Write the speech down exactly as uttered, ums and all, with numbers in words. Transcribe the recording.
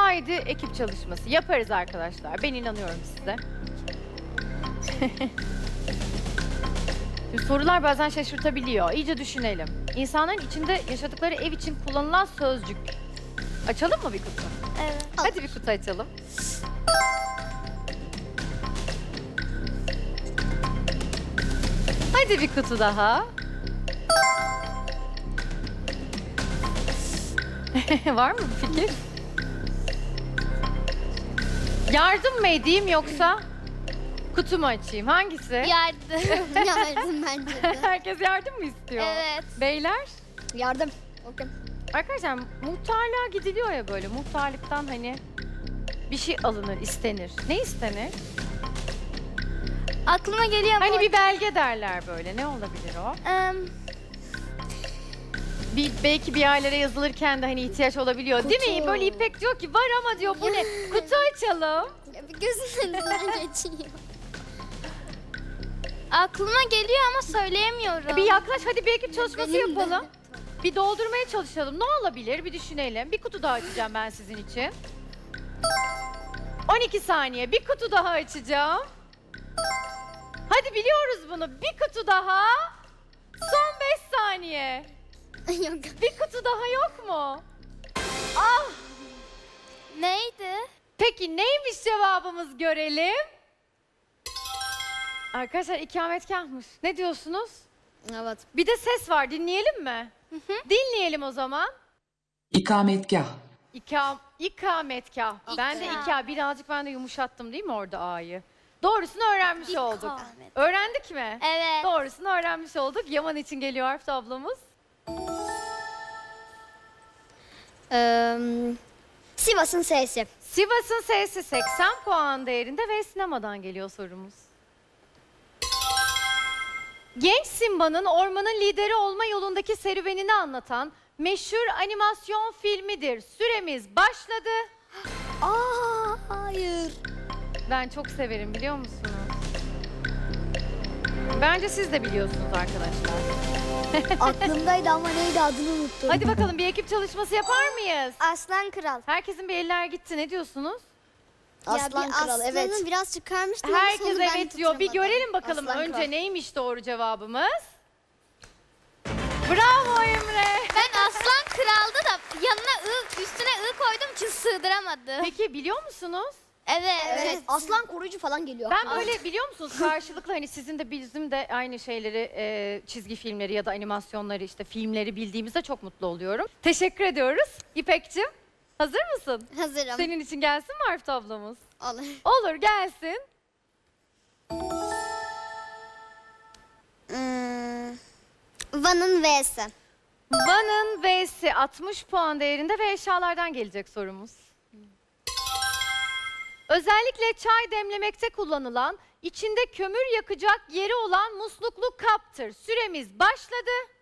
Haydi ekip çalışması yaparız arkadaşlar. Ben inanıyorum size. Şimdi sorular bazen şaşırtabiliyor. İyice düşünelim. İnsanların içinde yaşadıkları ev için kullanılan sözcük. Açalım mı bir kutu? Evet. Hadi bir kutu açalım. Hadi bir kutu daha. Var mı bir fikir? Yardım mı edeyim yoksa kutu mu açayım? Hangisi? Yardım. Yardım bence de. Herkes yardım mı istiyor? Evet. Beyler? Yardım. Okey. Arkadaşlar muhtarlığa gidiliyor ya böyle. Muhtarlıktan hani bir şey alınır, istenir. Ne istenir? Aklıma geliyor ama. Hani bir belge derler böyle. Ne olabilir o? Em, Bir, belki bir yerlere yazılırken de hani ihtiyaç olabiliyor. Değil mi? Kutu. Böyle İpek diyor ki var ama diyor bu ne? Kutu açalım. bir gözümün önünden geçiyor. Aklıma geliyor ama söyleyemiyorum. E bir yaklaş hadi bir ekip çalışması Benim de. yapalım. Bir doldurmaya çalışalım. Ne olabilir? Bir düşünelim. Bir kutu daha açacağım ben sizin için. on iki saniye. Bir kutu daha açacağım. Hadi biliyoruz bunu. Bir kutu daha. Son beş saniye. Yok. Bir kutu daha yok mu? Ah! Neydi? Peki neymiş cevabımız görelim. Arkadaşlar ikametgahmış. Ne diyorsunuz? Evet. Bir de ses var. Dinleyelim mi? Dinleyelim o zaman. İkametgah. İka, ikametgah. Ben de İka. ika. Birazcık ben de yumuşattım değil mi orada a'yı? Doğrusunu öğrenmiş olduk. İkamet. Öğrendik mi? Evet. Doğrusunu öğrenmiş olduk. Yaman için geliyor harf tablamız. Ee, Sivas'ın S'si. Sivas'ın S'si seksen puan değerinde ve sinemadan geliyor sorumuz. Genç Simba'nın ormanın lideri olma yolundaki serüvenini anlatan meşhur animasyon filmidir. Süremiz başladı. Aa, hayır. Ben çok severim biliyor musunuz? Bence siz de biliyorsunuz arkadaşlar. Aklımdaydı ama neydi adını unuttum. Hadi bakalım bir ekip çalışması yapar mıyız? Aslan Kral. Herkesin bir eller gitti. Ne diyorsunuz? Aslan Kral evet. biraz çıkarmıştım. ama Herkes sonu ben evet diyor. Bir tutamadım. görelim bakalım Aslan önce Kral. neymiş doğru cevabımız? Bravo Emre. Ben Aslan Kral'da da yanına ı, üstüne ı koydum için sığdıramadı. Peki biliyor musunuz? Evet. Evet, aslan koruyucu falan geliyor. Ben böyle biliyor musunuz karşılıklı hani sizin de bizim de aynı şeyleri e, çizgi filmleri ya da animasyonları işte filmleri bildiğimizde çok mutlu oluyorum. Teşekkür ediyoruz. İpek'cim hazır mısın? Hazırım. Senin için gelsin mi harf tablamız? Olur. Olur gelsin. Hmm. Van'ın V'si. Van'ın V'si altmış puan değerinde ve eşyalardan gelecek sorumuz. Özellikle çay demlemekte kullanılan, içinde kömür yakacak yeri olan musluklu kaptır. Süremiz başladı.